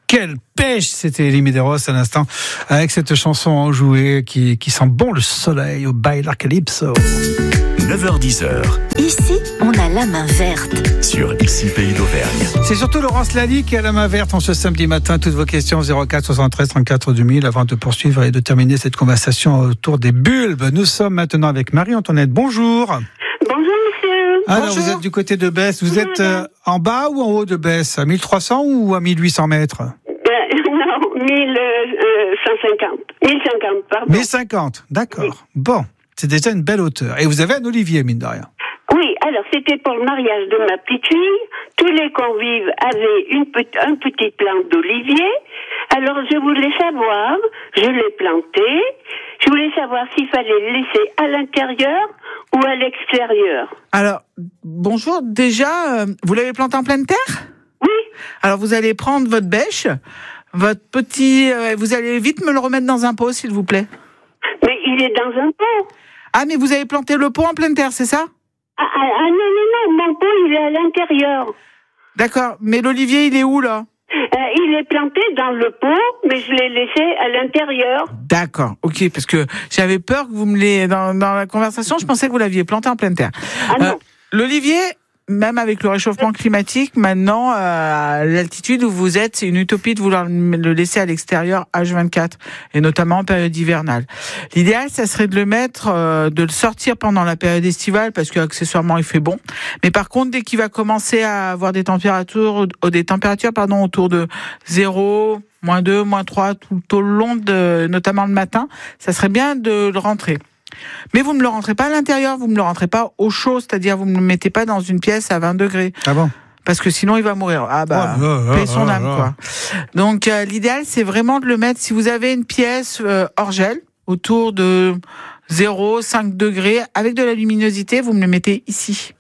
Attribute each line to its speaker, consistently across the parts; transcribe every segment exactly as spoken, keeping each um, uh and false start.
Speaker 1: Quelle pêche! C'était Elie Medeiros à l'instant, avec cette chanson enjouée qui, qui sent bon le soleil au Bailar Calypso.
Speaker 2: neuf heures dix.
Speaker 3: Ici, on a la main verte.
Speaker 2: Sur Ici Pays d'Auvergne.
Speaker 1: C'est surtout Laurence Lally qui a la main verte en ce samedi matin. Toutes vos questions zéro quatre soixante-treize trente-quatre deux mille avant de poursuivre et de terminer cette conversation autour des bulbes. Nous sommes maintenant avec Marie-Antoinette. Bonjour.
Speaker 4: Bonjour monsieur.
Speaker 1: Alors
Speaker 4: Bonjour.
Speaker 1: vous êtes du côté de Besse. Vous
Speaker 4: Bonjour,
Speaker 1: êtes euh, en bas ou en haut de Besse? À mille trois cents ou à mille huit cents mètres?
Speaker 4: Ben, non, mille cent cinquante. mille cinquante, pardon.
Speaker 1: mille cinquante, d'accord. Oui. Bon, c'est déjà une belle hauteur. Et vous avez un olivier, mine de rien.
Speaker 4: Oui, alors c'était pour le mariage de ma petite fille. Tous les convives avaient une petite, un petit plant d'olivier. Alors je voulais savoir, je l'ai planté, je voulais savoir s'il fallait le laisser à l'intérieur ou à l'extérieur.
Speaker 5: Alors, bonjour, déjà, euh, vous l'avez planté en pleine terre ?
Speaker 4: Oui.
Speaker 5: Alors vous allez prendre votre bêche, votre petit... Euh, vous allez vite me le remettre dans un pot, s'il vous plaît.
Speaker 4: Mais il est dans un pot.
Speaker 5: Ah, mais vous avez planté le pot en pleine terre, c'est ça ?
Speaker 4: Ah, ah, ah non, non, non, mon pot, il est à l'intérieur.
Speaker 5: D'accord, mais l'olivier, il est où, là ?
Speaker 4: Euh, il est planté dans le pot, mais je l'ai laissé à l'intérieur.
Speaker 5: D'accord, ok, parce que j'avais peur que vous me l'ayez... Dans, dans la conversation, je pensais que vous l'aviez planté en pleine terre.
Speaker 4: Ah non.
Speaker 5: Euh, l'olivier... Même avec le réchauffement climatique, maintenant, euh, à l'altitude où vous êtes, c'est une utopie de vouloir le laisser à l'extérieur H vingt-quatre, et notamment en période hivernale. L'idéal, ça serait de le mettre, euh, de le sortir pendant la période estivale, parce qu'accessoirement, il fait bon. Mais par contre, dès qu'il va commencer à avoir des températures, des températures, pardon, autour de zéro, moins deux, moins trois, tout au long de, notamment le matin, ça serait bien de le rentrer. Mais vous ne me le rentrez pas à l'intérieur, vous ne me le rentrez pas au chaud, c'est-à-dire vous ne me le mettez pas dans une pièce à vingt degrés.
Speaker 1: Ah bon?
Speaker 5: Parce que sinon il va mourir. Ah bah,
Speaker 1: oh, oh,
Speaker 5: paix son
Speaker 1: oh,
Speaker 5: âme,
Speaker 1: oh.
Speaker 5: quoi. Donc euh, l'idéal, c'est vraiment de le mettre, si vous avez une pièce euh, hors gel, autour de zéro virgule cinq degrés, avec de la luminosité, vous me le mettez ici.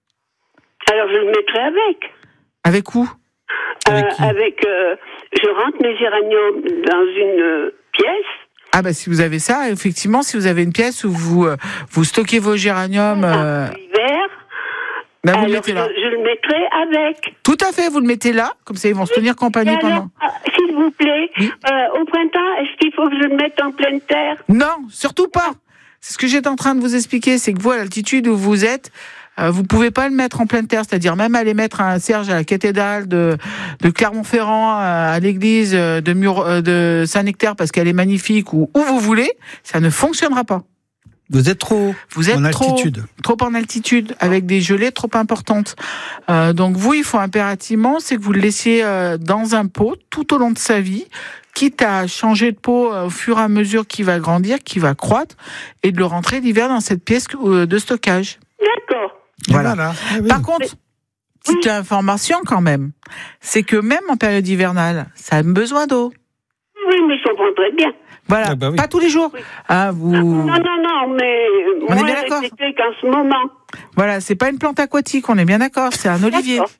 Speaker 4: Alors je le mettrai avec.
Speaker 5: Avec où?
Speaker 4: Avec, euh, avec euh, je rentre mes géraniums dans une euh, pièce.
Speaker 5: Ah bah si vous avez ça, effectivement, si vous avez une pièce où vous euh, vous stockez vos géraniums euh...
Speaker 4: l'hiver,
Speaker 5: bah vous
Speaker 4: alors
Speaker 5: le mettez là.
Speaker 4: Je, je le mettrai avec.
Speaker 5: Tout à fait, vous le mettez là, comme ça ils vont se tenir compagnie
Speaker 4: alors,
Speaker 5: pendant.
Speaker 4: euh, s'il vous plaît,
Speaker 5: oui.
Speaker 4: euh, au printemps, est-ce qu'il faut que je le mette en pleine terre?
Speaker 5: Non, surtout pas. C'est ce que j'étais en train de vous expliquer, c'est que vous, à l'altitude où vous êtes, euh, vous pouvez pas le mettre en pleine terre, c'est-à-dire même aller mettre un cierge à la cathédrale de, de Clermont-Ferrand, à l'église de, Mur, de Saint-Nectaire, parce qu'elle est magnifique, ou où vous voulez, ça ne fonctionnera pas.
Speaker 1: Vous êtes trop
Speaker 5: vous êtes
Speaker 1: en
Speaker 5: trop,
Speaker 1: altitude.
Speaker 5: Trop en altitude, avec des gelées trop importantes. Euh, donc vous, il faut impérativement, c'est que vous le laissiez euh, dans un pot tout au long de sa vie, quitte à changer de pot euh, au fur et à mesure qu'il va grandir, qu'il va croître, et de le rentrer l'hiver dans cette pièce euh, de stockage.
Speaker 4: D'accord.
Speaker 5: Voilà.
Speaker 1: voilà. Ah oui.
Speaker 5: Par contre, petite oui. information quand même, c'est que même en période hivernale, ça a besoin d'eau.
Speaker 4: Oui, mais je comprends très bien.
Speaker 5: Voilà,
Speaker 1: ah bah oui.
Speaker 5: Pas tous les jours. Oui. Ah, vous...
Speaker 4: Non, non, non, mais
Speaker 5: on
Speaker 4: moi,
Speaker 5: est bien d'accord.
Speaker 4: C'est qu'en ce moment.
Speaker 5: Voilà, c'est pas une plante aquatique, on est bien d'accord, c'est un olivier. D'accord.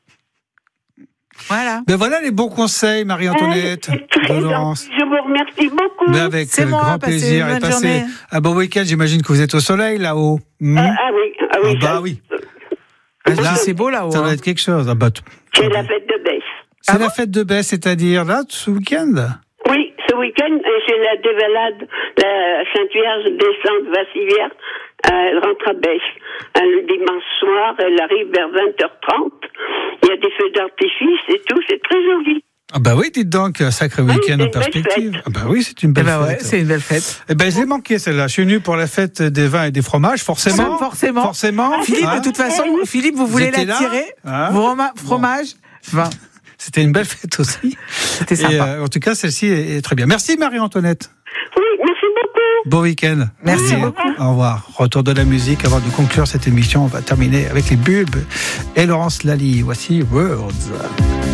Speaker 5: Voilà.
Speaker 1: Ben voilà les bons conseils, Marie-Antoinette.
Speaker 4: Eh,
Speaker 1: de Laurence.
Speaker 4: Je vous remercie beaucoup.
Speaker 1: Mais avec
Speaker 5: c'est
Speaker 1: euh,
Speaker 5: moi,
Speaker 1: grand plaisir. Et passez un bon week-end. J'imagine que vous êtes au soleil là-haut. Mmh.
Speaker 4: Ah, ah oui, ah oui.
Speaker 1: Ah bah oui.
Speaker 5: Ah, là, c'est beau là-haut.
Speaker 1: Ça doit
Speaker 5: hein.
Speaker 1: être quelque chose. Ah bah, t-
Speaker 4: c'est la fête de Besse.
Speaker 1: C'est
Speaker 5: ah
Speaker 1: la
Speaker 5: bon
Speaker 1: fête de Besse, c'est-à-dire là, ce week-end.
Speaker 4: Oui, ce week-end, j'ai la dévalade. La Sainte Vierge descend de Vassivière. Elle rentre à Besse. Le dimanche soir, elle arrive vers vingt heures trente. Il y a des feux d'artifice et tout. C'est très joli.
Speaker 1: Ah bah oui, dites donc, un sacré
Speaker 4: oui,
Speaker 1: week-end en perspective. Ah bah oui, c'est une belle
Speaker 5: eh ben
Speaker 1: fête.
Speaker 5: Ouais, c'est une belle fête.
Speaker 1: Eh ben, je l'ai manqué celle-là. Je suis venu pour la fête des vins et des fromages, forcément.
Speaker 5: Forcément.
Speaker 1: Forcément.
Speaker 5: Philippe,
Speaker 1: hein
Speaker 5: de toute façon, Philippe, vous voulez
Speaker 1: vous
Speaker 5: l'attirer
Speaker 1: hein
Speaker 5: Froma- Fromage, bon. vin.
Speaker 1: C'était une belle fête aussi.
Speaker 5: C'était sympa.
Speaker 1: Et, euh, en tout cas, celle-ci est, est très bien. Merci Marie-Antoinette.
Speaker 4: Oui, merci beaucoup.
Speaker 1: Bon week-end.
Speaker 5: Merci
Speaker 1: et
Speaker 5: beaucoup.
Speaker 1: Au revoir. Retour de la musique. Avant de conclure cette émission, on va terminer avec les bulbes et Laurence Lally. Voici Words.